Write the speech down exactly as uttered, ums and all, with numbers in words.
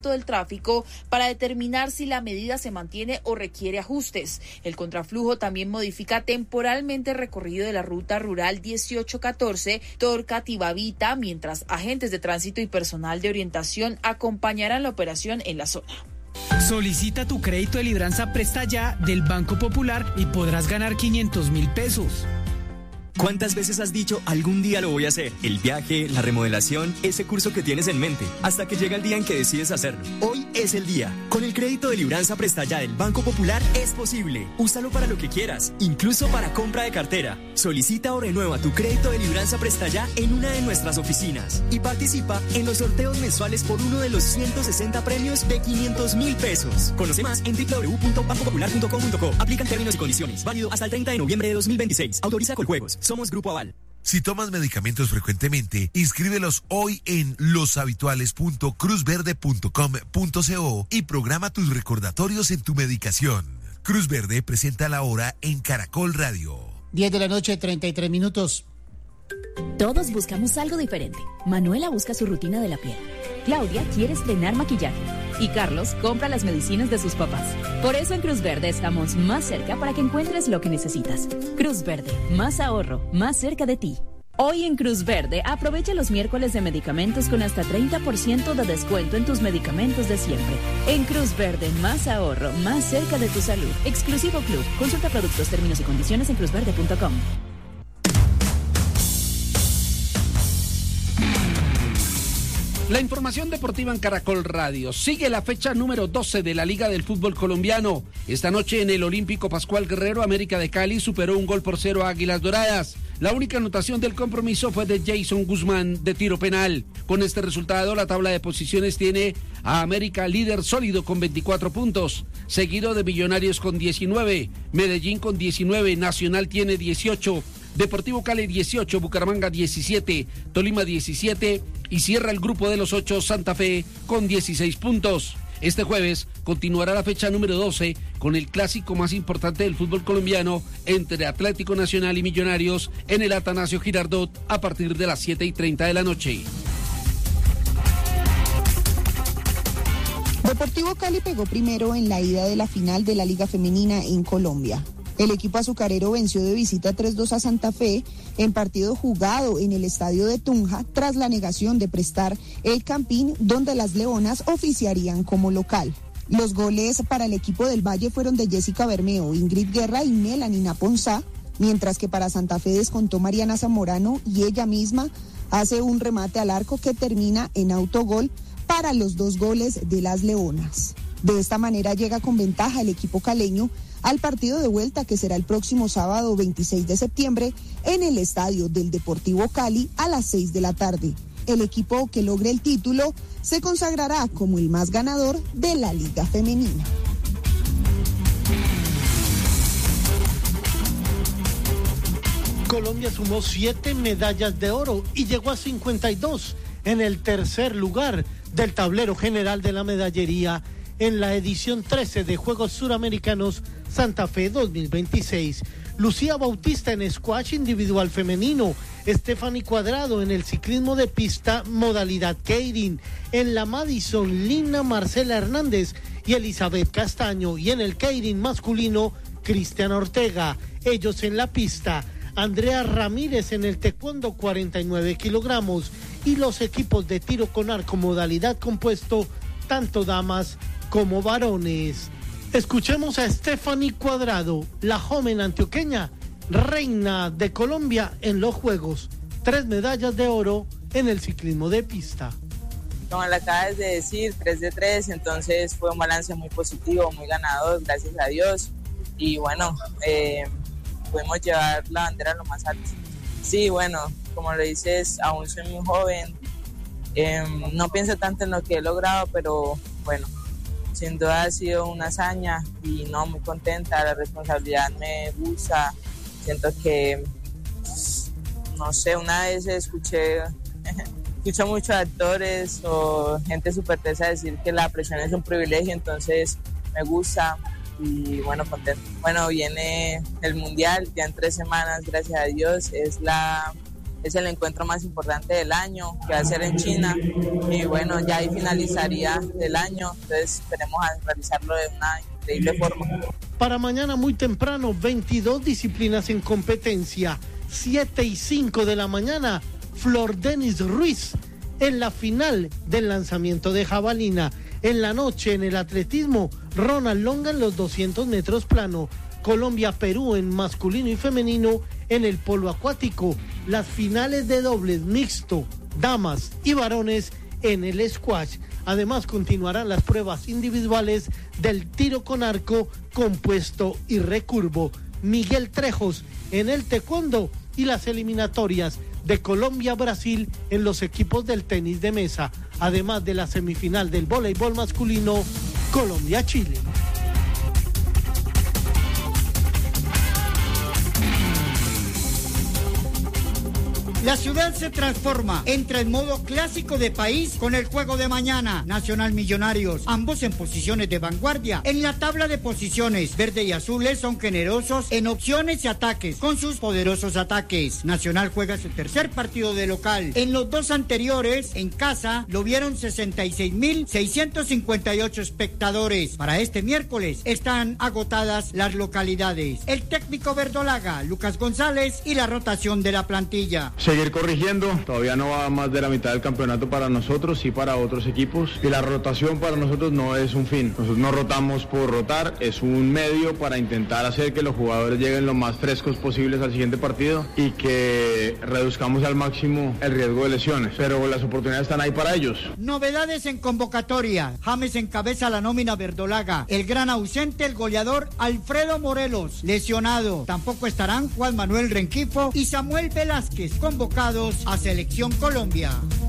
del tráfico para determinar si la medida se mantiene o requiere ajustes. El contraflujo también modifica temporalmente el recorrido de la ruta rural dieciocho catorce Torca-Tibavita, mientras agentes de tránsito y personal de orientación acompañarán la operación en la zona. Solicita tu crédito de Libranza Presta Ya del Banco Popular y podrás ganar quinientos mil pesos. ¿Cuántas veces has dicho algún día lo voy a hacer? El viaje, la remodelación, ese curso que tienes en mente, hasta que llega el día en que decides hacerlo. Hoy es el día. Con el crédito de Libranza Presta Ya del Banco Popular es posible. Úsalo para lo que quieras, incluso para compra de cartera. Solicita o renueva tu crédito de Libranza Presta Ya en una de nuestras oficinas y participa en los sorteos mensuales por uno de los ciento sesenta premios de quinientos mil pesos. Conoce más en doble u doble u doble u punto banco popular punto com punto co. Aplican términos y condiciones. Válido hasta el treinta de noviembre de dos mil veintiséis. Autoriza Coljuegos. Somos Grupo Aval. Si tomas medicamentos frecuentemente, inscríbelos hoy en loshabituales punto cruz verde punto com punto co y programa tus recordatorios en tu medicación. Cruz Verde presenta la hora en Caracol Radio. diez de la noche, treinta y tres minutos. Todos buscamos algo diferente. Manuela busca su rutina de la piel. Claudia quiere estrenar maquillaje. Y Carlos compra las medicinas de sus papás. Por eso en Cruz Verde estamos más cerca para que encuentres lo que necesitas. Cruz Verde, más ahorro, más cerca de ti. Hoy en Cruz Verde, aprovecha los miércoles de medicamentos con hasta treinta por ciento de descuento en tus medicamentos de siempre. En Cruz Verde, más ahorro, más cerca de tu salud. Exclusivo Club. Consulta productos, términos y condiciones en cruz verde punto com. La información deportiva en Caracol Radio. Sigue la fecha número doce de la Liga del Fútbol Colombiano. Esta noche en el Olímpico Pascual Guerrero, América de Cali superó un gol por cero a Águilas Doradas. La única anotación del compromiso fue de Jason Guzmán de tiro penal. Con este resultado, la tabla de posiciones tiene a América líder sólido con veinticuatro puntos, seguido de Millonarios con diecinueve, Medellín con diecinueve, Nacional tiene dieciocho, Deportivo Cali dieciocho, Bucaramanga diecisiete, Tolima diecisiete y cierra el grupo de los ocho Santa Fe con dieciséis puntos. Este jueves continuará la fecha número doce con el clásico más importante del fútbol colombiano entre Atlético Nacional y Millonarios en el Atanasio Girardot a partir de las siete y treinta de la noche. Deportivo Cali pegó primero en la ida de la final de la Liga Femenina en Colombia. El equipo azucarero venció de visita tres dos a Santa Fe en partido jugado en el estadio de Tunja tras la negación de prestar el Campín, donde las Leonas oficiarían como local. Los goles para el equipo del Valle fueron de Jessica Bermeo, Ingrid Guerra y Melanina Ponzá, mientras que para Santa Fe descontó Mariana Zamorano y ella misma hace un remate al arco que termina en autogol para los dos goles de las Leonas. De esta manera llega con ventaja el equipo caleño al partido de vuelta que será el próximo sábado veintiséis de septiembre en el estadio del Deportivo Cali a las seis de la tarde. El equipo que logre el título se consagrará como el más ganador de la Liga Femenina. Colombia sumó siete medallas de oro y llegó a cincuenta y dos en el tercer lugar del tablero general de la medallería en la edición trece de Juegos Suramericanos Santa Fe dos mil veintiséis. Lucía Bautista en squash individual femenino, Stephanie Cuadrado en el ciclismo de pista modalidad Keirin, en la Madison Lina Marcela Hernández y Elizabeth Castaño, y en el Keirin masculino Cristian Ortega. Ellos en la pista, Andrea Ramírez en el taekwondo cuarenta y nueve kilogramos y los equipos de tiro con arco modalidad compuesto, tanto damas como varones. Escuchemos a Stephanie Cuadrado, la joven antioqueña, reina de Colombia en los Juegos. Tres medallas de oro en el ciclismo de pista. Como le acabas de decir, tres de tres, entonces fue un balance muy positivo, muy ganador, gracias a Dios. Y bueno, eh, pudimos llevar la bandera lo más alto. Sí, bueno, como lo dices, aún soy muy joven, eh, no pienso tanto en lo que he logrado, pero bueno, sin duda ha sido una hazaña y no, muy contenta, la responsabilidad me gusta, siento que, no sé, una vez escuché, escucho muchos actores o gente súper tesa decir que la presión es un privilegio, entonces me gusta y bueno, contento. Bueno, viene el Mundial ya en tres semanas, gracias a Dios, es la es el encuentro más importante del año, que va a ser en China, y bueno, ya ahí finalizaría el año, entonces esperemos a realizarlo de una increíble forma. Para mañana muy temprano, veintidós disciplinas en competencia, siete y cinco de la mañana, Flor Denis Ruiz en la final del lanzamiento de jabalina. En la noche, en el atletismo, Ronald Longa en los doscientos metros plano, Colombia-Perú en masculino y femenino en el polo acuático, las finales de dobles mixto, damas y varones en el squash. Además, continuarán las pruebas individuales del tiro con arco, compuesto y recurvo. Miguel Trejos en el taekwondo y las eliminatorias de Colombia-Brasil en los equipos del tenis de mesa, además de la semifinal del voleibol masculino Colombia-Chile. La ciudad se transforma, entra en modo clásico de país con el juego de mañana. Nacional Millonarios, ambos en posiciones de vanguardia. En la tabla de posiciones, verde y azules son generosos en opciones y ataques, con sus poderosos ataques. Nacional juega su tercer partido de local. En los dos anteriores, en casa, lo vieron sesenta y seis mil seiscientos cincuenta y ocho espectadores. Para este miércoles están agotadas las localidades. El técnico verdolaga, Lucas González, y la rotación de la plantilla. Seguir corrigiendo, todavía no va más de la mitad del campeonato para nosotros, sí para otros equipos, y la rotación para nosotros no es un fin, nosotros no rotamos por rotar, es un medio para intentar hacer que los jugadores lleguen lo más frescos posibles al siguiente partido y que reduzcamos al máximo el riesgo de lesiones, pero las oportunidades están ahí para ellos. Novedades en convocatoria, James encabeza la nómina verdolaga, el gran ausente, el goleador Alfredo Morelos, lesionado, tampoco estarán Juan Manuel Renquifo y Samuel Velázquez, convocados a Selección Colombia.